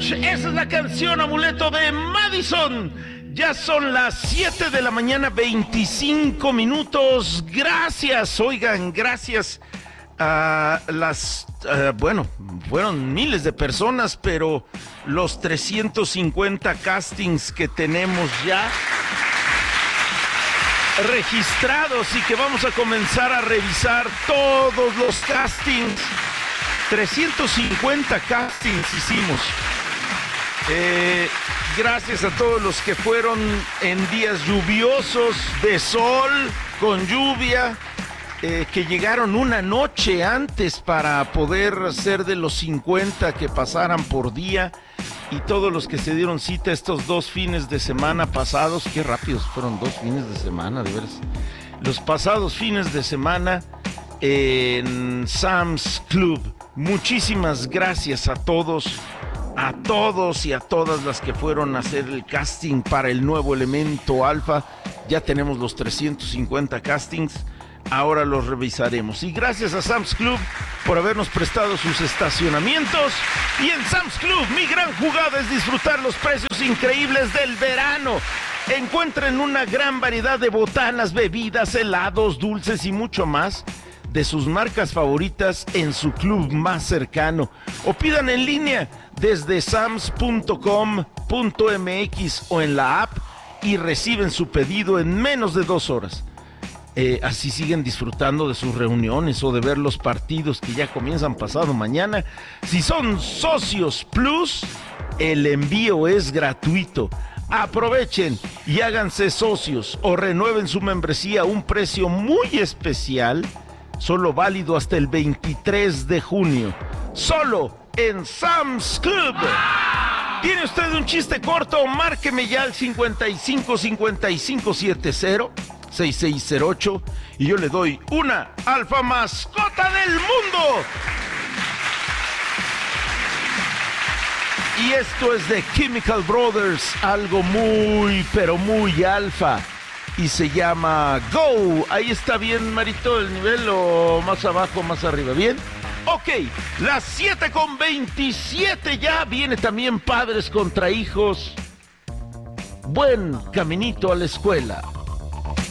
Esa es la canción Amuleto de Madison. Ya son las 7 de la mañana, 25 minutos. Gracias, oigan, gracias a fueron miles de personas, pero los 350 castings que tenemos ya registrados y que vamos a comenzar a revisar todos los castings. 350 castings hicimos. Gracias a todos los que fueron en días lluviosos, de sol, con lluvia, que llegaron una noche antes para poder ser de los 50 que pasaran por día, y todos los que se dieron cita estos 2 fines de semana pasados. Qué rápidos fueron 2 fines de semana, de veras. Los pasados fines de semana en Sam's Club. Muchísimas gracias a todos y a todas las que fueron a hacer el casting para el nuevo Elemento Alfa. Ya tenemos los 350 castings, ahora los revisaremos. Y gracias a Sam's Club por habernos prestado sus estacionamientos. Y en Sam's Club, mi gran jugada es disfrutar los precios increíbles del verano. Encuentren una gran variedad de botanas, bebidas, helados, dulces y mucho más de sus marcas favoritas en su club más cercano, o pidan en línea desde sams.com.mx o en la app y reciben su pedido en menos de 2 horas. Así siguen disfrutando de sus reuniones o de ver los partidos que ya comienzan pasado mañana. Si son socios Plus, el envío es gratuito. Aprovechen y háganse socios o renueven su membresía a un precio muy especial, solo válido hasta el 23 de junio. Solo en Sam's Club. ¿Tiene usted un chiste corto? Márqueme ya al 55 55 70 6608 y yo le doy una alfa mascota del mundo. Y esto es de Chemical Brothers, algo muy, pero muy alfa. Y se llama Go. Ahí está bien, Marito, el nivel, o más abajo, más arriba. ¿Bien? Ok, las 7:27 ya. Viene también Padres contra Hijos. Buen caminito a la escuela.